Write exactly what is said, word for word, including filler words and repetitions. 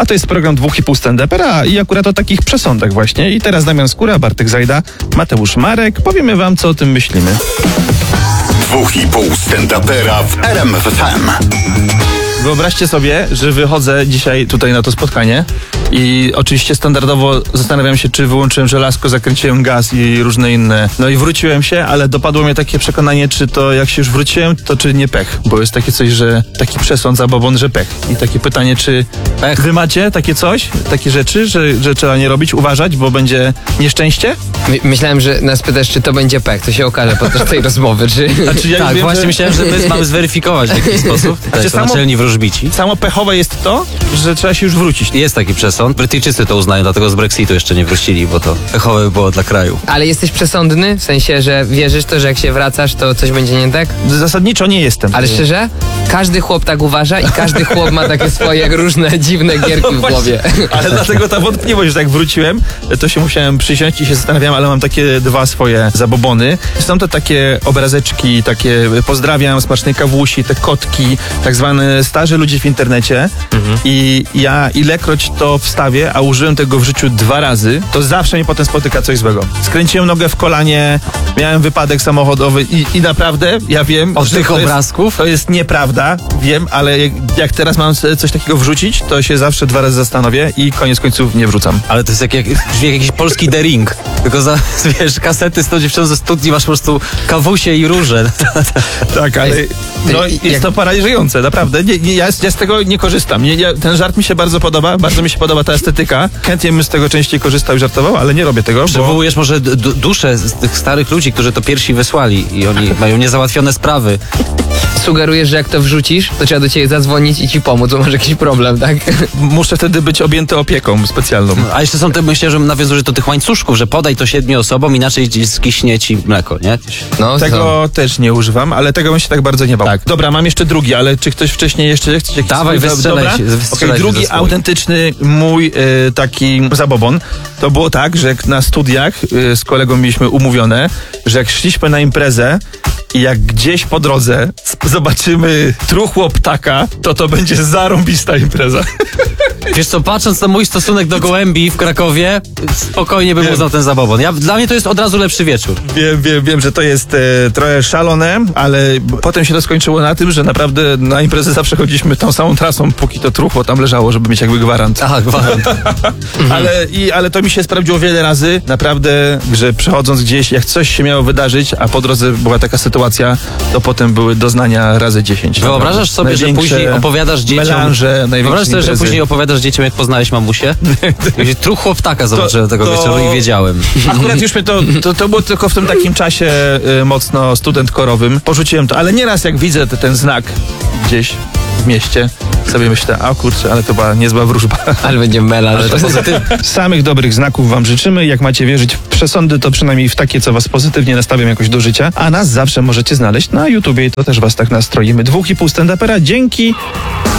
A to jest program dwóch i pół stand-upera i akurat o takich przesądach właśnie. I teraz Damian Skóra, Bartek Zajda, Mateusz Marek. Powiemy wam, co o tym myślimy. Dwóch i pół stand-upera w R M F M. Wyobraźcie sobie, że wychodzę dzisiaj tutaj na to spotkanie i oczywiście standardowo zastanawiam się, czy wyłączyłem żelazko, zakręciłem gaz i różne inne. No i wróciłem się, ale dopadło mnie takie przekonanie, czy to jak się już wróciłem, to czy nie pech. Bo jest takie coś, że taki przesąd, zabobon, że pech. I takie pytanie, czy pech. Wy macie takie coś, takie rzeczy, że, że trzeba nie robić, uważać, bo będzie nieszczęście? My, myślałem, że nas pytasz, czy to będzie pech. To się okaże podczas tej rozmowy, czy... Znaczy, ja tak, wiem, właśnie że... myślałem, że my mamy zweryfikować w jakiś sposób. Tak, to samo- naczelni wróżbici. Samo pechowe jest to, że trzeba się już wrócić. Jest taki przesąd. Brytyjczycy to uznają, dlatego z Brexitu jeszcze nie wrócili, bo to pechowe było dla kraju. Ale jesteś przesądny? W sensie, że wierzysz to, że jak się wracasz, to coś będzie nie tak? Zasadniczo nie jestem. Ale szczerze? Każdy chłop tak uważa i każdy chłop ma takie swoje różne dziwne gierki w głowie. Ale dlatego ta wątpliwość, że jak wróciłem, to się musiałem przysiąść i się zastanawiałem, ale mam takie dwa swoje zabobony. Są to takie obrazeczki, takie pozdrawiam, smacznej kawusi, te kotki, tak zwane starzy ludzie w internecie. Mhm. I ja ilekroć to wstawię, a użyłem tego w życiu dwa razy, to zawsze mnie potem spotyka coś złego. Skręciłem nogę w kolanie, miałem wypadek samochodowy i, i naprawdę, ja wiem... Od że tych to jest, obrazków? To jest nieprawda, wiem, ale jak, jak teraz mam coś takiego wrzucić, to się zawsze dwa razy zastanowię i koniec końców nie wrzucam. Ale to jest jak, jak, jak jakiś polski The Ring. Tylko za, wiesz, kasety z tą dziewczyną ze studni masz po prostu kawusie i róże. Tak, ale no, jak- jest to paraliżujące, naprawdę. Nie, nie, ja, ja z tego nie korzystam. Nie, ja, ten żart mi się bardzo podoba, bardzo mi się podoba ta estetyka. Chętnie bym z tego częściej korzystał i żartował, ale nie robię tego, bo... Przywołujesz może d- d- dusze z tych starych ludzi, którzy to pierwsi wysłali i oni mają niezałatwione sprawy. Sugerujesz, że jak to wrzucisz, to trzeba do ciebie zadzwonić i ci pomóc, bo masz jakiś problem, tak? Muszę wtedy być objęty opieką specjalną. A jeszcze są te, myślę, że nawiązuję do tych łańcuszków, że podaj to siedmiu osobom, inaczej gdzieś skiśnie ci mleko, nie? No, Tego też nie używam, ale tego bym się tak bardzo nie bał. Tak. Dobra, mam jeszcze drugi, ale czy ktoś wcześniej jeszcze chce? jakiś Dawaj, swój- wystrzelaj Dobra? się, wystrzelaj Okej, się drugi ze swój. autentyczny mój y, taki zabobon, to było tak, że jak na studiach y, z kolegą mieliśmy umówione, że jak szliśmy na imprezę i jak gdzieś po drodze sp- zobaczymy truchło ptaka, to to będzie zarąbista impreza. Wiesz co, patrząc na mój stosunek do gołębi w Krakowie, spokojnie bym Wiem. uznał ten zabobon. Ja, dla mnie to jest od razu lepszy wieczór. Wiem, wiem, wiem, że to jest e, trochę szalone, ale b- potem się to skończyło na tym, że naprawdę na imprezę zawsze chodziliśmy tą samą trasą, póki to truchło tam leżało, żeby mieć jakby gwarant. Aha, gwarant. Ale, i, ale to mi się sprawdziło wiele razy. Naprawdę, że przechodząc gdzieś, jak coś się miało wydarzyć, a po drodze była taka sytuacja, to potem były doznania razy dziesięć. Wyobrażasz sobie, że Największe później opowiadasz dzieciom... melanże, największe Wyobrażasz sobie, że imprezy. później opowiadasz dzieciom, jak poznałeś mamusię? Truchło ptaka zobaczyłem tego to- wieczoru i wiedziałem. Akurat już mnie to, to, to było tylko w tym takim czasie y, mocno studentkorowym. Porzuciłem to, ale nieraz jak widzę te, ten znak gdzieś w mieście, sobie myślę, a kurczę, ale to była niezła wróżba. Ale będzie melanż. Ale to pozytywne. Samych dobrych znaków wam życzymy. Jak macie wierzyć w przesądy, to przynajmniej w takie, co was pozytywnie nastawią jakoś do życia. A nas zawsze możecie znaleźć na YouTubie i to też was tak nastroimy. Dwóch i pół stand-upera. Dzięki.